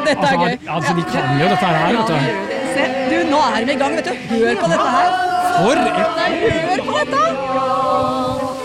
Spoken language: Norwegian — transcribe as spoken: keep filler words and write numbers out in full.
dette er Altså, gøy. altså, de kan jo dette her, vet du. Se, du, nå er vi i gang, vet du. Hør på dette her. For et Nei, hør på dette!